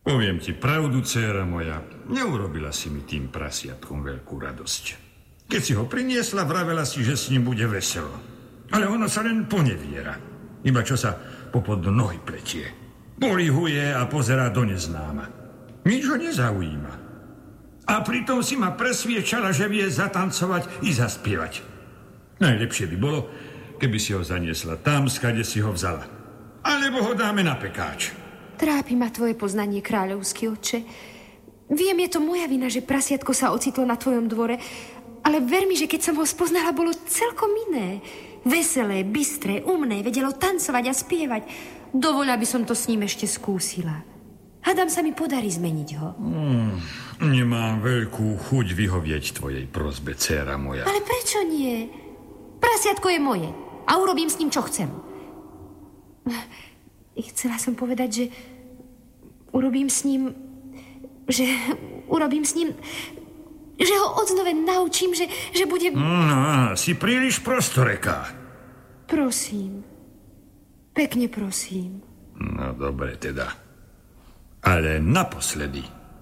Poviem ti pravdu, dcéra moja, neurobila si mi tým prasiatkom veľkú radosť. Keď si ho priniesla, vravela si, že s ním bude veselo. Ale ono sa len poneviera. Iba čo sa popod nohy pletie. Polihuje a pozerá do neznáma. Nič ho nezaujíma. A pritom si ma presviečala, že vie zatancovať i zaspievať. Najlepšie by bolo, keby si ho zaniesla tam, skade si ho vzala. Alebo ho dáme na pekáč. Trápi ma tvoje poznanie, kráľovský otče. Viem, je to moja vina, že prasiatko sa ocitlo na tvojom dvore, ale ver mi, že keď som ho spoznala, bolo celkom iné. Veselé, bystré, umné, vedelo tancovať a spievať. Dovoľ, aby som to s ním ešte skúsila. Hádam sa mi podarí zmeniť ho. Nemám veľkú chuť vyhovieť tvojej prosbe, dcéra moja. Ale prečo nie? Prasiatko je moje a urobím s ním, čo chcem. Chcela som povedať, že urobím s ním, že ho odznove naučím, že bude... No, si príliš prostoreká. Prosím. Pekne prosím. No, dobre teda. Ale naposledy.